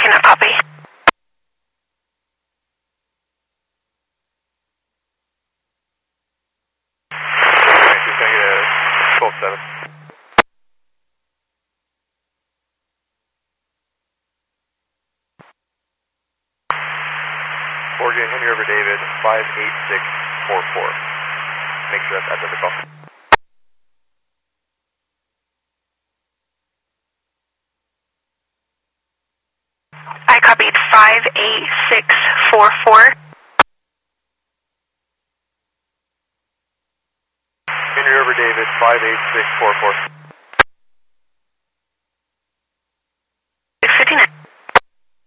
cannot copy. Negative 12-7. Oregon, Henry River David, 58644. Make sure that's after the call. I copied 58644. Henry River David, 58644.